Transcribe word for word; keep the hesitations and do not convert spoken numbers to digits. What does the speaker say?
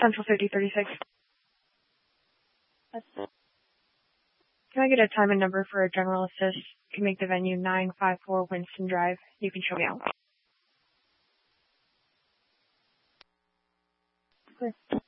Central fifty thirty-six. Can I get a time and number for a general assist? You can make the venue nine five four Winston Drive. You can show me out. Clear.